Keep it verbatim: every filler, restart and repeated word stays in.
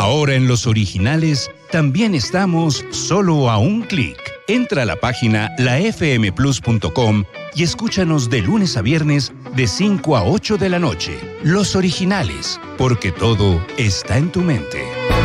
Ahora en Los Originales también estamos solo a un clic. Entra a la página la f m plus punto com y escúchanos de lunes a viernes de cinco a ocho de la noche. Los Originales, porque todo está en tu mente.